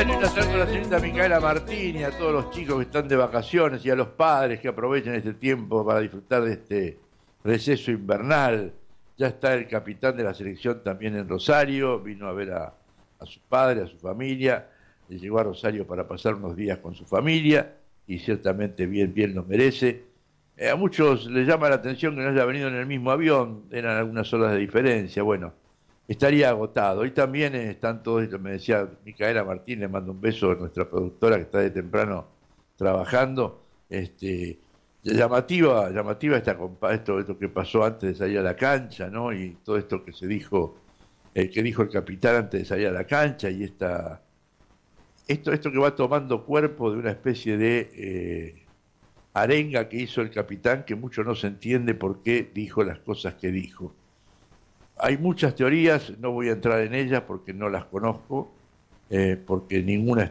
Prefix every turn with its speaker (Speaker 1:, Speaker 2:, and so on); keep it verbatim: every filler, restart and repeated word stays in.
Speaker 1: también hacer con la señorita Micaela Martín y a todos los chicos que están de vacaciones y a los padres que aprovechen este tiempo para disfrutar de este receso invernal. Ya está el capitán de la selección también en Rosario, vino a ver a, a su padre, a su familia, y llegó a Rosario para pasar unos días con su familia y ciertamente bien, bien nos merece. Eh, a muchos les llama la atención que no haya venido en el mismo avión, eran algunas horas de diferencia, bueno, estaría agotado. Hoy también eh, están todos, me decía Micaela Martín, le mando un beso a nuestra productora que está de temprano trabajando. Este, llamativa, llamativa esta, compa- esto, esto que pasó antes de salir a la cancha, ¿no? Y todo esto que se dijo, eh, que dijo el capitán antes de salir a la cancha, y esta, esto, esto que va tomando cuerpo de una especie de eh, arenga que hizo el capitán, que mucho no se entiende por qué dijo las cosas que dijo. Hay muchas teorías, no voy a entrar en ellas porque no las conozco, eh, porque ninguna